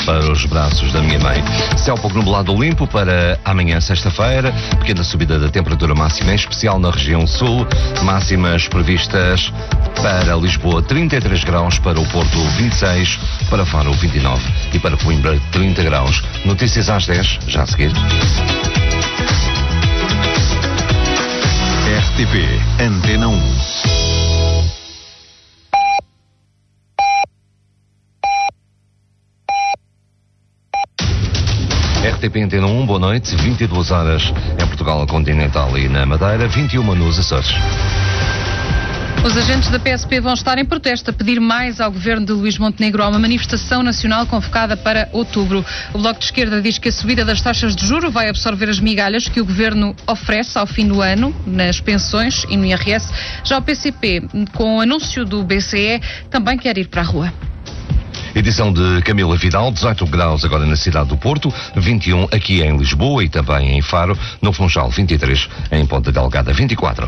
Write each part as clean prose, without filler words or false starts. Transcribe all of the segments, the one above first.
Para os braços da minha mãe. Céu pouco nublado limpo para amanhã, sexta-feira. Pequena subida da temperatura máxima, em especial na região sul. Máximas previstas para Lisboa, 33 graus, para o Porto, 26, para Faro, 29 e para Coimbra, 30 graus. Notícias às 10, já a seguir. RTP Antena 1. RTP Antena 1, boa noite, 22 horas em Portugal Continental e na Madeira, 21 nos Açores. Os agentes da PSP vão estar em protesto a pedir mais ao governo de Luís Montenegro. Há uma manifestação nacional convocada para outubro. O Bloco de Esquerda diz que a subida das taxas de juros vai absorver as migalhas que o governo oferece ao fim do ano nas pensões e no IRS. Já o PCP, com o anúncio do BCE, também quer ir para a rua. Edição de Camila Vidal, 18 graus agora na cidade do Porto, 21 aqui em Lisboa e também em Faro, no Funchal 23, em Ponta Delgada 24.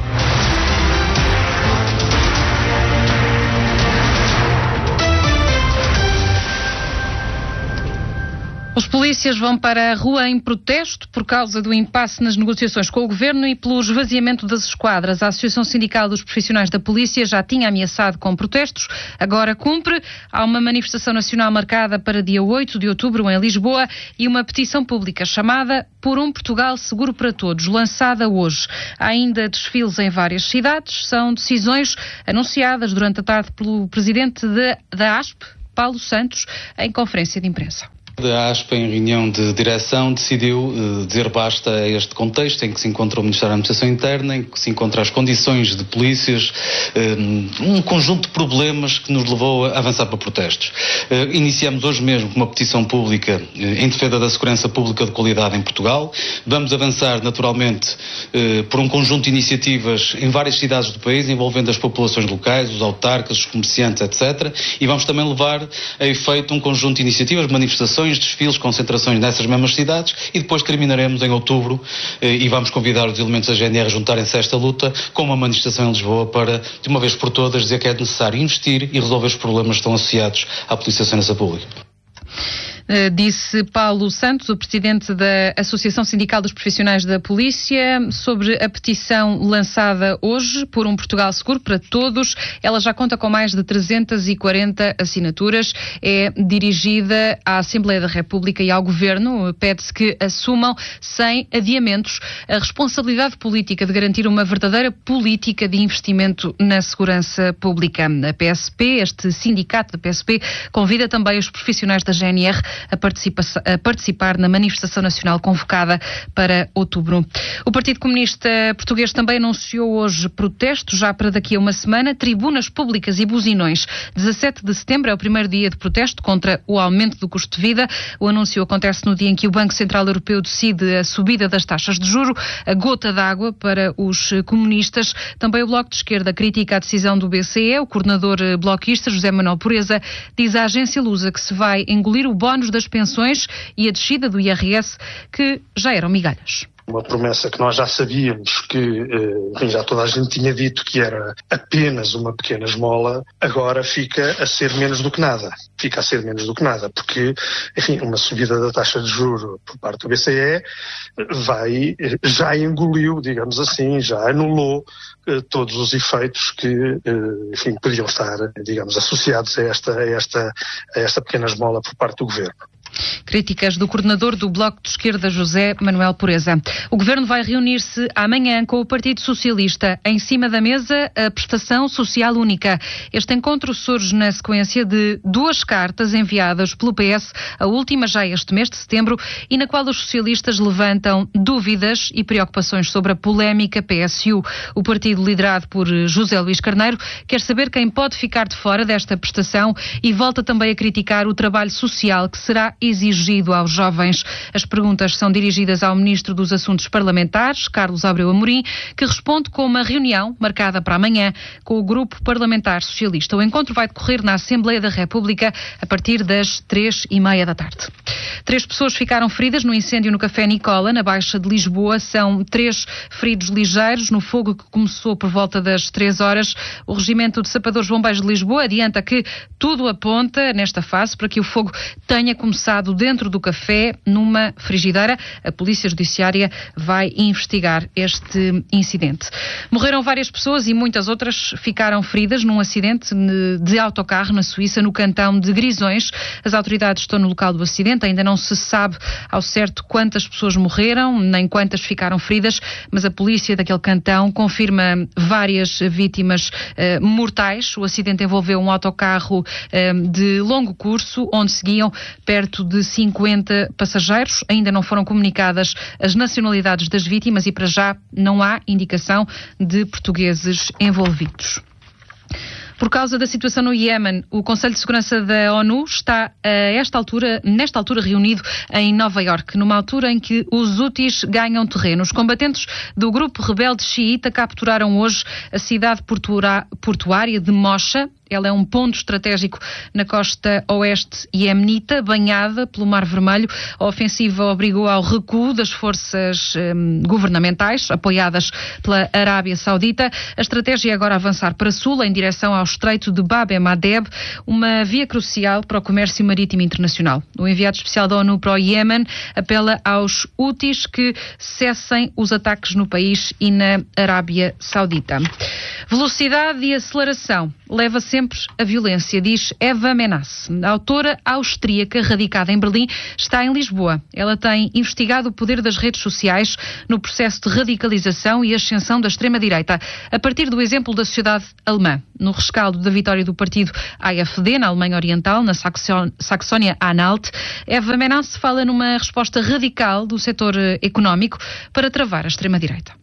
Os polícias vão para a rua em protesto por causa do impasse nas negociações com o governo e pelo esvaziamento das esquadras. A Associação Sindical dos Profissionais da Polícia já tinha ameaçado com protestos, agora cumpre. Há uma manifestação nacional marcada para dia 8 de outubro em Lisboa e uma petição pública chamada Por um Portugal Seguro para Todos, lançada hoje. Há ainda desfiles em várias cidades, são decisões anunciadas durante a tarde pelo presidente da ASP, Paulo Santos, em conferência de imprensa. A ASP, em reunião de direção, decidiu dizer basta a este contexto em que se encontra o Ministério da Administração Interna, em que se encontra as condições de polícias, um conjunto de problemas que nos levou a avançar para protestos. Iniciamos hoje mesmo com uma petição pública em defesa da segurança pública de qualidade em Portugal. Vamos avançar, naturalmente, por um conjunto de iniciativas em várias cidades do país, envolvendo as populações locais, os autarcas, os comerciantes, etc. E vamos também levar a efeito um conjunto de iniciativas, manifestações, desfiles, concentrações nessas mesmas cidades e depois terminaremos em outubro e vamos convidar os elementos da GNR a juntarem-se a esta luta com uma manifestação em Lisboa para, de uma vez por todas, dizer que é necessário investir e resolver os problemas que estão associados à Polícia de Segurança Pública. Disse Paulo Santos, o presidente da Associação Sindical dos Profissionais da Polícia, sobre a petição lançada hoje por um Portugal Seguro para Todos. Ela já conta com mais de 340 assinaturas. É dirigida à Assembleia da República e ao Governo. Pede-se que assumam, sem adiamentos, a responsabilidade política de garantir uma verdadeira política de investimento na segurança pública. A PSP, este sindicato da PSP, convida também os profissionais da GNR a participar na manifestação nacional convocada para outubro. O Partido Comunista Português também anunciou hoje protestos, já para daqui a uma semana, tribunas públicas e buzinões. 17 de setembro é o primeiro dia de protesto contra o aumento do custo de vida. O anúncio acontece no dia em que o Banco Central Europeu decide a subida das taxas de juro, a gota d'água para os comunistas. Também o Bloco de Esquerda critica a decisão do BCE. O coordenador bloquista, José Manuel Pureza, diz à agência Lusa que se vai engolir o bónus das pensões e a descida do IRS, que já eram migalhas. Uma promessa que nós já sabíamos que, enfim, já toda a gente tinha dito que era apenas uma pequena esmola, agora fica a ser menos do que nada. Fica a ser menos do que nada, porque, enfim, uma subida da taxa de juros por parte do BCE já engoliu, digamos assim, já anulou todos os efeitos que, enfim, podiam estar, digamos, associados a esta pequena esmola por parte do Governo. Críticas do coordenador do Bloco de Esquerda, José Manuel Pureza. O Governo vai reunir-se amanhã com o Partido Socialista. Em cima da mesa, a prestação social única. Este encontro surge na sequência de duas cartas enviadas pelo PS, a última já este mês de setembro, e na qual os socialistas levantam dúvidas e preocupações sobre a polémica PSU. O partido, liderado por José Luís Carneiro, quer saber quem pode ficar de fora desta prestação e volta também a criticar o trabalho social que será exigido aos jovens. As perguntas são dirigidas ao Ministro dos Assuntos Parlamentares, Carlos Abreu Amorim, que responde com uma reunião marcada para amanhã com o Grupo Parlamentar Socialista. O encontro vai decorrer na Assembleia da República a partir das 3:30 da tarde. 3 pessoas ficaram feridas no incêndio no Café Nicola, na Baixa de Lisboa. São 3 feridos ligeiros no fogo que começou por volta das 3 horas. O Regimento de Sapadores Bombeiros de Lisboa adianta que tudo aponta, nesta fase, para que o fogo tenha começado dentro do café, numa frigideira. A Polícia Judiciária vai investigar este incidente. Morreram várias pessoas e muitas outras ficaram feridas num acidente de autocarro na Suíça, no cantão de Grisões. As autoridades estão no local do acidente. Ainda não se sabe ao certo quantas pessoas morreram, nem quantas ficaram feridas, mas a polícia daquele cantão confirma várias vítimas mortais. O acidente envolveu um autocarro de longo curso, onde seguiam perto de 50 passageiros. Ainda não foram comunicadas as nacionalidades das vítimas e, para já, não há indicação de portugueses envolvidos. Por causa da situação no Iémen, o Conselho de Segurança da ONU está nesta altura reunido em Nova Iorque, numa altura em que os Houthis ganham terreno. Os combatentes do grupo rebelde xiita capturaram hoje a cidade portuária de Mocha. Ela é um ponto estratégico na costa oeste iemenita, banhada pelo Mar Vermelho. A ofensiva obrigou ao recuo das forças governamentais, apoiadas pela Arábia Saudita. A estratégia é agora avançar para sul, em direção ao Estreito de Bab el-Mandeb, uma via crucial para o comércio marítimo internacional. O enviado especial da ONU para o Iémen apela aos Houthis que cessem os ataques no país e na Arábia Saudita. Velocidade e aceleração leva sempre a violência, diz Eva Menasse. A autora austríaca radicada em Berlim está em Lisboa. Ela tem investigado o poder das redes sociais no processo de radicalização e ascensão da extrema-direita, a partir do exemplo da sociedade alemã. No rescaldo da vitória do partido AfD na Alemanha Oriental, na Saxónia-Anhalt, Eva Menasse fala numa resposta radical do setor económico para travar a extrema-direita.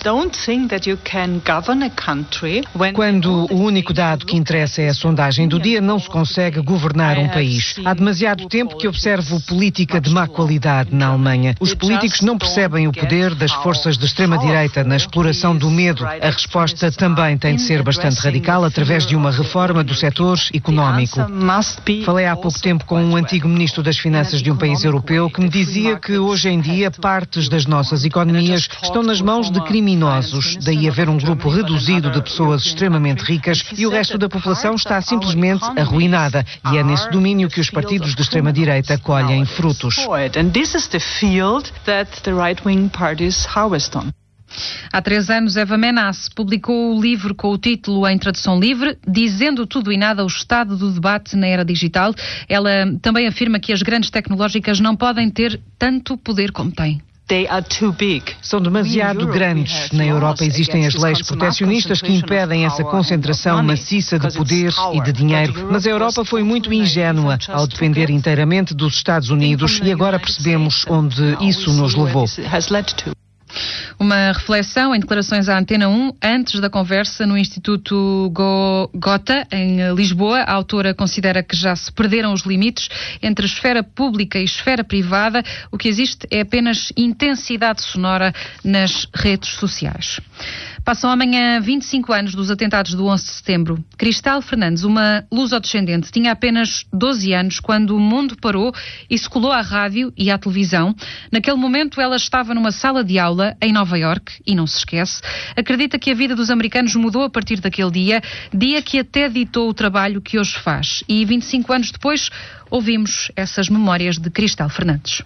Quando o único dado que interessa é a sondagem do dia, não se consegue governar um país. Há demasiado tempo que observo política de má qualidade na Alemanha. Os políticos não percebem o poder das forças de extrema-direita na exploração do medo. A resposta também tem de ser bastante radical através de uma reforma do setor económico. Falei há pouco tempo com um antigo ministro das Finanças de um país europeu que me dizia que hoje em dia partes das nossas economias estão nas mãos de criminosos, daí haver um grupo reduzido de pessoas extremamente ricas e o resto da população está simplesmente arruinada. E é nesse domínio que os partidos de extrema-direita colhem frutos. Há 3 anos, Eva Menasse publicou o livro com o título em tradução livre, Dizendo Tudo e Nada, o Estado do Debate na Era Digital. Ela também afirma que as grandes tecnológicas não podem ter tanto poder como têm. São demasiado grandes. Na Europa existem as leis protecionistas que impedem essa concentração maciça de poder e de dinheiro. Mas a Europa foi muito ingênua ao depender inteiramente dos Estados Unidos e agora percebemos onde isso nos levou. Uma reflexão em declarações à Antena 1 antes da conversa no Instituto Gotha, em Lisboa. A autora considera que já se perderam os limites entre a esfera pública e a esfera privada. O que existe é apenas intensidade sonora nas redes sociais. Passam amanhã 25 anos dos atentados do 11 de setembro. Cristal Fernandes, uma lusodescendente, tinha apenas 12 anos quando o mundo parou e se colou à rádio e à televisão. Naquele momento ela estava numa sala de aula em Nova Iorque e não se esquece. Acredita que a vida dos americanos mudou a partir daquele dia que até ditou o trabalho que hoje faz. E 25 anos depois ouvimos essas memórias de Cristal Fernandes.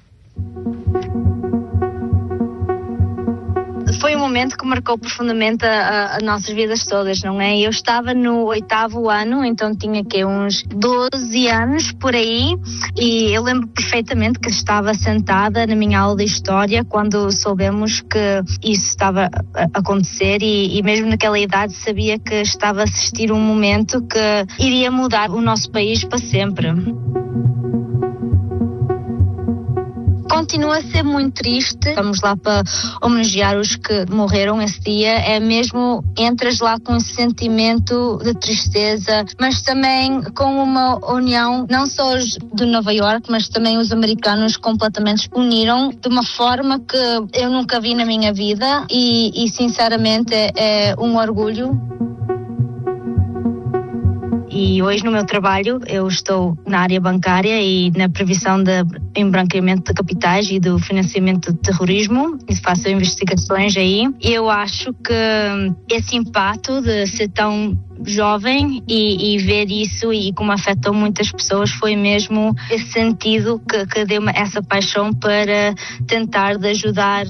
Foi um momento que marcou profundamente as nossas vidas todas, não é? Eu estava no 8º ano, então tinha uns 12 anos por aí, e eu lembro perfeitamente que estava sentada na minha aula de História quando soubemos que isso estava a acontecer e mesmo naquela idade sabia que estava a assistir um momento que iria mudar o nosso país para sempre. Continua a ser muito triste. Vamos lá para homenagear os que morreram esse dia. É mesmo, entras lá com um sentimento de tristeza, mas também com uma união, não só os de Nova Iorque, mas também os americanos completamente uniram de uma forma que eu nunca vi na minha vida e sinceramente é um orgulho. E hoje no meu trabalho eu estou na área bancária e na previsão de embranqueamento de capitais e do financiamento de terrorismo, e faço investigações aí. Eu acho que esse impacto de ser tão jovem e ver isso e como afetou muitas pessoas foi mesmo esse sentido que deu-me essa paixão para tentar de ajudar.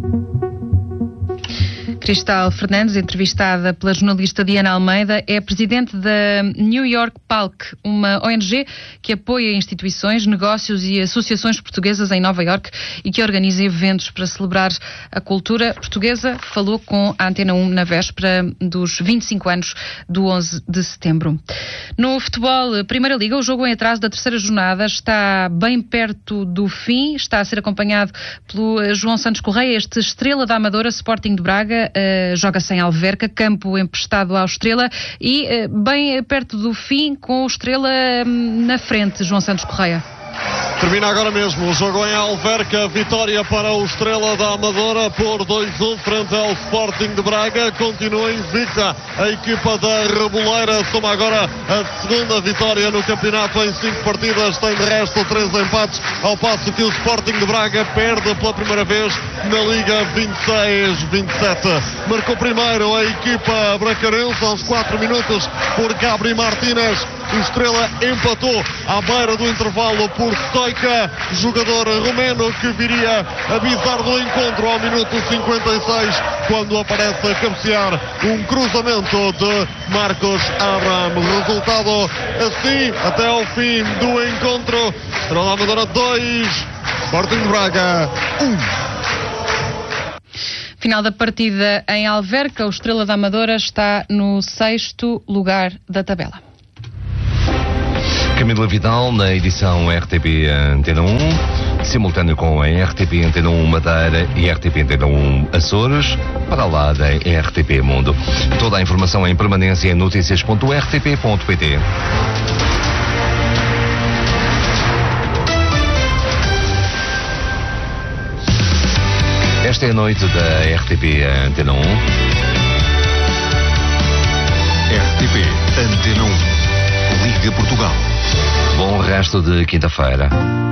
Cristal Fernandes, entrevistada pela jornalista Diana Almeida, é presidente da New York PALC, uma ONG que apoia instituições, negócios e associações portuguesas em Nova Iorque e que organiza eventos para celebrar a cultura portuguesa. Falou com a Antena 1 na véspera dos 25 anos do 11 de setembro. No futebol, Primeira Liga, o jogo em atraso da terceira jornada está bem perto do fim, está a ser acompanhado pelo João Santos Correia, este Estrela da Amadora, Sporting de Braga, joga sem Alverca, campo emprestado ao Estrela e bem perto do fim com o Estrela na frente, João Santos Correia. Termina agora mesmo o jogo em Alverca, vitória para o Estrela da Amadora por 2-1 frente ao Sporting de Braga. Continua invicta a equipa da Reboleira, soma agora a segunda vitória no campeonato em 5 partidas, tem de resto 3 empates, ao passo que o Sporting de Braga perde pela primeira vez na Liga 26-27. Marcou primeiro a equipa bracarense aos 4 minutos por Gabri Martínez. O Estrela empatou à beira do intervalo por Stoica, jogador romeno que viria avisar do encontro ao minuto 56, quando aparece a cabecear um cruzamento de Marcos Abraham. Resultado assim até ao fim do encontro: Estrela da Amadora 2, Sporting de Braga 1. Final da partida em Alverca, o Estrela da Amadora está no 6º lugar da tabela. Camila Vidal na edição RTP Antena 1, simultâneo com a RTP Antena 1 Madeira e RTP Antena 1 Açores, para lá da RTP Mundo. Toda a informação em permanência em noticias.rtp.pt. Esta é a noite da RTP Antena 1. RTP Antena 1. Liga Portugal. Bom resto de quinta-feira.